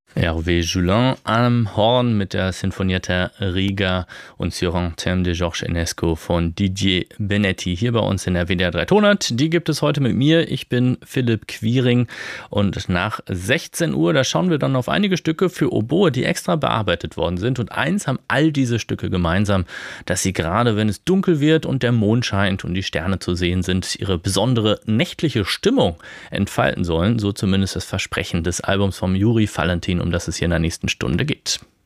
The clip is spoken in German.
Hervé Julin am Horn mit der Sinfonietta Riga und Sur un thème de Georges Enesco von Didier Benetti hier bei uns in der WDR 3 Tonart. Die gibt es heute mit mir. Ich bin Philipp Quiring und nach 16 Uhr, da schauen wir dann auf einige Stücke für Oboe, die extra bearbeitet worden sind. Und eins haben all diese Stücke gemeinsam, dass sie gerade, wenn es dunkel wird und der Mond scheint und die Sterne zu sehen sind, ihre besondere nächtliche Stimmung entfalten sollen. So zumindest das Versprechen des Albums vom Juri Valentin, um das es hier in der nächsten Stunde geht.